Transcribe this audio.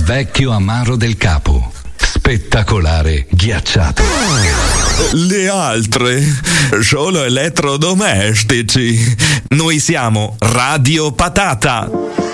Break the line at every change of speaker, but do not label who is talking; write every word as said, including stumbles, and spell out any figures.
Vecchio amaro del capo. Spettacolare ghiacciato.
Le altre solo elettrodomestici. Noi siamo Radio Patata.